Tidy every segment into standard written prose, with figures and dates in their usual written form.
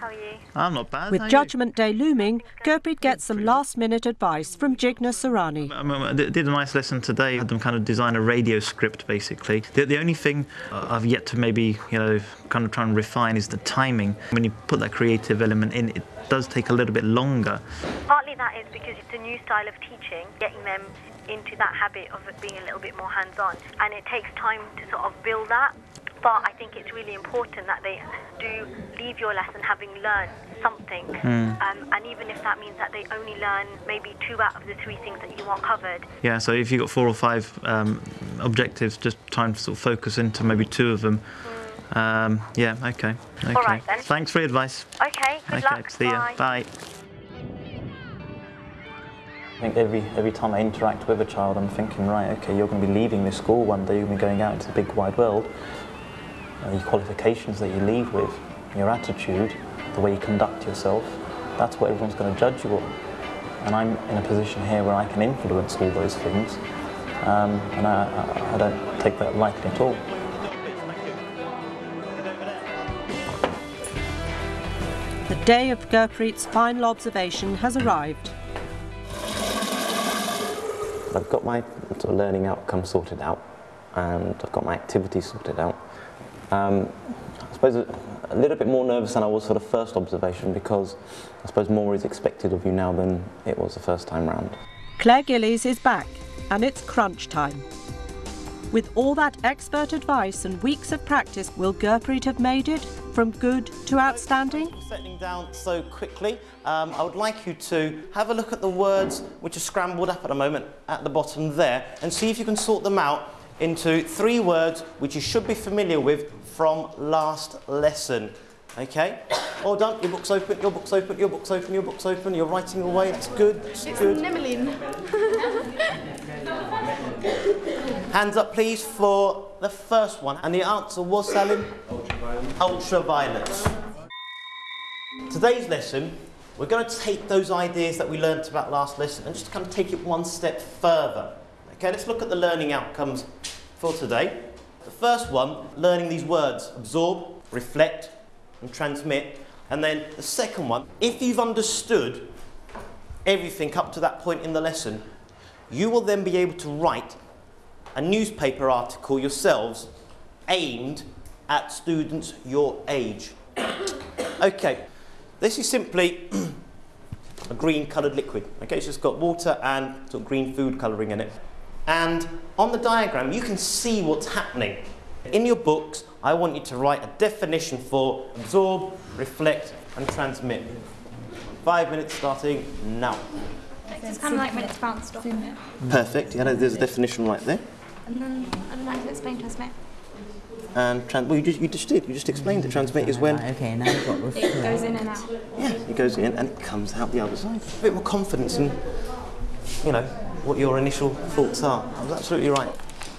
How are you? I'm not bad. With Judgment Day looming, Gurpreet gets some last-minute advice from Jigna Sarani. I did a nice lesson today. Had them kind of design a radio script, basically. The only thing I've yet to maybe, kind of try and refine is the timing. When you put that creative element in, it does take a little bit longer. Partly that is because it's a new style of teaching, getting them into that habit of it being a little bit more hands-on, and it takes time to sort of build that. But I think it's really important that they do leave your lesson having learned something, and even if that means that they only learn maybe 2 out of the 3 things that you want covered. Yeah, so if you've got 4 or 5 objectives, just try and sort of focus into maybe 2 of them. Yeah, okay. All right then. Thanks for your advice. Okay, good luck. See ya. Bye. I think every time I interact with a child, I'm thinking, right, okay, you're going to be leaving this school one day, you're going to be going out into the big wide world. The qualifications that you leave with, your attitude, the way you conduct yourself, that's what everyone's going to judge you on. And I'm in a position here where I can influence all those things, and I don't take that lightly at all. The day of Gurpreet's final observation has arrived. I've got my sort of learning outcome sorted out, and I've got my activities sorted out. I suppose a little bit more nervous than I was for the first observation, because I suppose more is expected of you now than it was the first time round. Claire Gillies is back, and it's crunch time. With all that expert advice and weeks of practice, will Gurpreet have made it from good to outstanding? Settling down so quickly, I would like you to have a look at the words which are scrambled up at the moment at the bottom there, and see if you can sort them out into 3 words which you should be familiar with from last lesson. Okay? All done. Your book's open, your book's open, your book's open, your book's open. You're writing away. That's good. That's good. Hands up, please, for the first one. And the answer was, Salim? Ultraviolet. Ultraviolet. Today's lesson, we're going to take those ideas that we learnt about last lesson and just kind of take it one step further. Okay, let's look at the learning outcomes for today. The first one, learning these words: absorb, reflect, and transmit. And then the second one, if you've understood everything up to that point in the lesson, you will then be able to write a newspaper article yourselves aimed at students your age. Okay, this is simply a green coloured liquid. Okay, it's just got water and sort of green food colouring in it. And on the diagram, you can see what's happening. In your books, I want you to write a definition for absorb, reflect, and transmit. 5 minutes starting now. It's kind of like when it's bounced off. Perfect. Yeah, there's a definition right there. And then I'd like to explain transmit. And well, you just did. You just explained that transmit is when Okay, now you've got reflect. It goes in and out. yeah, it goes in and it comes out the other side. A bit more confidence in, what your initial thoughts are. I was absolutely right.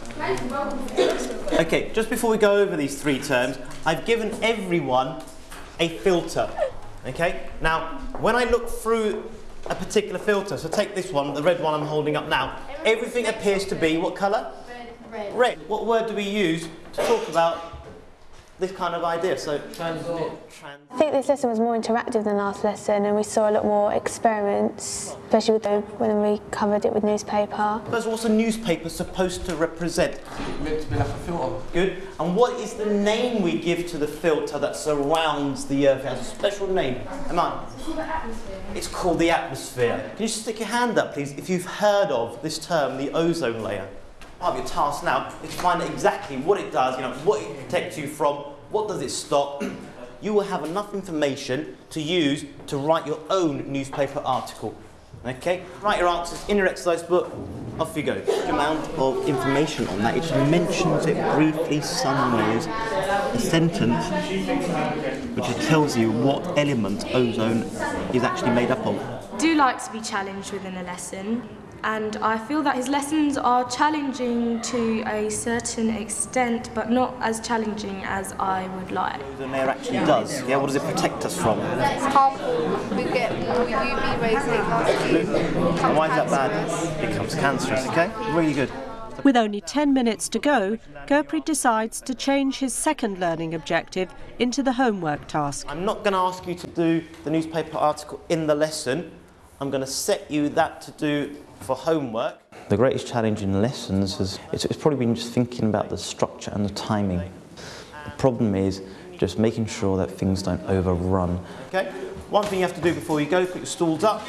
Okay, just before we go over these 3 terms, I've given everyone a filter. Okay? Now, when I look through a particular filter, so take this one, the red one I'm holding up now, everything appears to be what colour? Red. Red. What word do we use to talk about this kind of idea? So, transmit. I think this lesson was more interactive than last lesson, and we saw a lot more experiments, especially with when we covered it with newspaper. But what's a newspaper supposed to represent? It's meant to be like a filter. Good. And what is the name we give to the filter that surrounds the Earth? It has a special name. Aman? It's called the atmosphere. It's called the atmosphere. Can you stick your hand up, please, if you've heard of this term, the ozone layer? Part of your task now is to find out exactly what it does, what it protects you from, what does it stop. You will have enough information to use to write your own newspaper article. Okay? Write your answers in your exercise book. Off you go. The amount of information on that, it just mentions it briefly somewhere. A sentence which tells you what element ozone is actually made up of. I do like to be challenged within a lesson, and I feel that his lessons are challenging to a certain extent, but not as challenging as I would like. Ozone layer actually does. Yeah, what does it protect us from? It's harmful. We get more UV rays. Absolutely. And why is that bad? It becomes cancerous. Okay, really good. With only 10 minutes to go, Gurpreet decides to change his second learning objective into the homework task. I'm not going to ask you to do the newspaper article in the lesson. I'm going to set you that to do for homework. The greatest challenge in lessons is it's probably been just thinking about the structure and the timing. The problem is just making sure that things don't overrun. Okay, one thing you have to do before you go, put your stools up.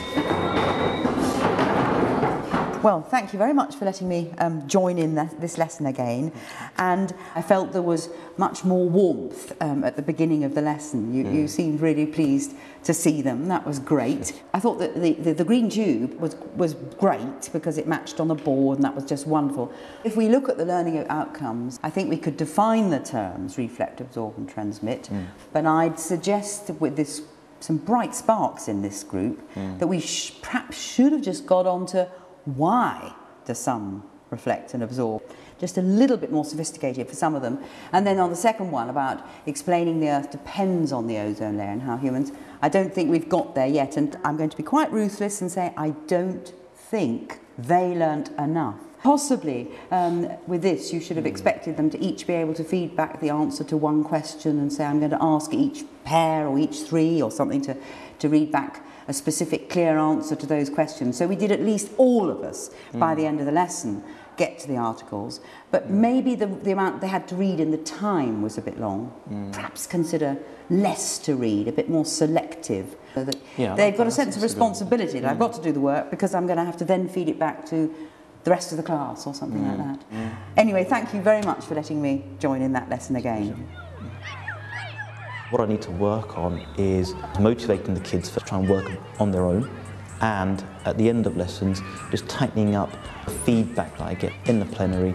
Well, thank you very much for letting me join in this lesson again. And I felt there was much more warmth at the beginning of the lesson. You seemed really pleased to see them. That was great. I thought that the green tube was great because it matched on the board, and that was just wonderful. If we look at the learning outcomes, I think we could define the terms reflect, absorb and transmit. But I'd suggest with this some bright sparks in this group that we perhaps should have just got on to why does some reflect and absorb? Just a little bit more sophisticated for some of them. And then on the second one about explaining the Earth depends on the ozone layer and how humans, I don't think we've got there yet. And I'm going to be quite ruthless and say I don't think they learnt enough. Possibly with this you should have expected them to each be able to feed back the answer to one question and say I'm going to ask each pair or each three or something to read back a specific clear answer to those questions. So we did at least all of us by the end of the lesson get to the articles, but maybe the amount they had to read in the time was a bit long. Perhaps consider less to read, a bit more selective. So that they've got a sense of responsibility that I've got to do the work because I'm going to have to then feed it back to the rest of the class or something like that. Anyway, thank you very much for letting me join in that lesson again. What I need to work on is motivating the kids to try and work on their own, and at the end of lessons just tightening up the feedback that I get in the plenary.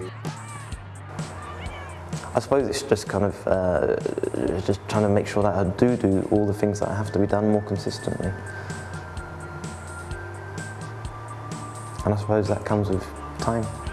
I suppose it's just kind of just trying to make sure that I do all the things that have to be done more consistently. And I suppose that comes with time.